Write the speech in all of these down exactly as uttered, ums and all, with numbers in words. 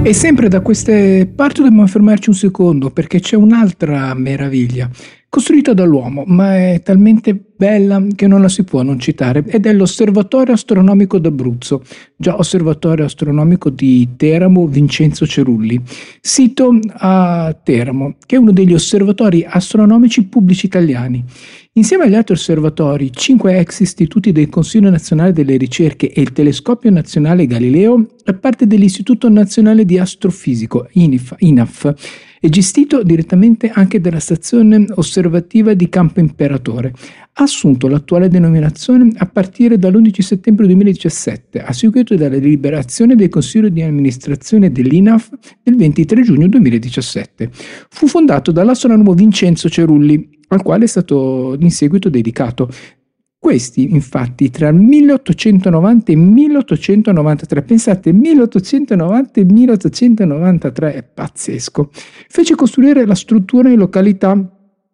E sempre da queste parti dobbiamo fermarci un secondo perché c'è un'altra meraviglia, costruita dall'uomo, ma è talmente bella che non la si può non citare, ed è l'Osservatorio Astronomico d'Abruzzo, già Osservatorio Astronomico di Teramo Vincenzo Cerulli, sito a Teramo, che è uno degli osservatori astronomici pubblici italiani. Insieme agli altri osservatori, cinque ex istituti del Consiglio Nazionale delle Ricerche e il Telescopio Nazionale Galileo è parte dell'Istituto Nazionale di Astrofisico, I N A F, e gestito direttamente anche dalla Stazione Osservativa di Campo Imperatore. Ha assunto l'attuale denominazione a partire dall'undici settembre duemiladiciassette, a seguito della deliberazione del Consiglio di amministrazione dell'I N A F del ventitré giugno duemiladiciassette. Fu fondato dall'astronomo Vincenzo Cerulli, al quale è stato in seguito dedicato. Questi, infatti, tra il milleottocentonovanta e il milleottocentonovantatré, pensate, milleottocentonovanta e milleottocentonovantatré, è pazzesco, fece costruire la struttura in località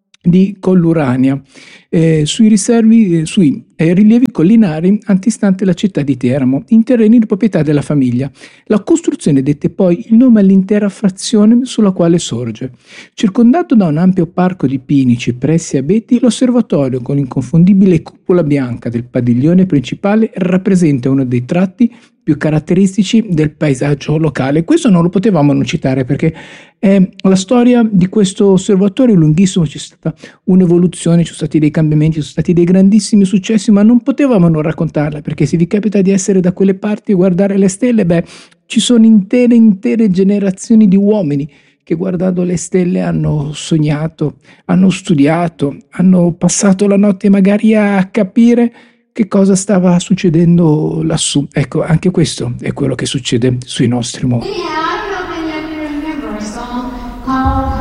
di Collurania, eh, sui, riservi, eh, sui eh, rilievi collinari antistante la città di Teramo, in terreni di proprietà della famiglia. La costruzione dette poi il nome all'intera frazione sulla quale sorge. Circondato da un ampio parco di pini, cipressi e abeti, l'osservatorio, con l'inconfondibile cupola bianca del padiglione principale, rappresenta uno dei tratti più caratteristici del paesaggio locale. Questo non lo potevamo non citare perché è la storia di questo osservatorio è lunghissimo, c'è stata un'evoluzione, ci sono stati dei cambiamenti, ci sono stati dei grandissimi successi, ma non potevamo non raccontarla, perché se vi capita di essere da quelle parti e guardare le stelle, beh, ci sono intere intere generazioni di uomini che guardando le stelle hanno sognato, hanno studiato, hanno passato la notte magari a capire che cosa stava succedendo lassù. Ecco, anche questo è quello che succede sui nostri mondi. We have nothing that universal called